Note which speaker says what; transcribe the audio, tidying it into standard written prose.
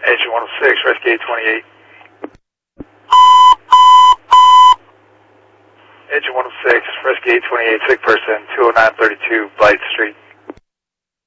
Speaker 1: Engine 106, rescue 828. Engine 106, rescue 828, sick person, 20932 Blight Street.